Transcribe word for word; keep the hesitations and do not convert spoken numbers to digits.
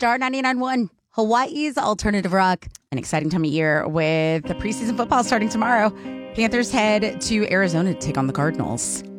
Star ninety-nine point one, Hawaii's alternative rock. An exciting time of year with the preseason football starting tomorrow. Panthers head to Arizona to take on the Cardinals.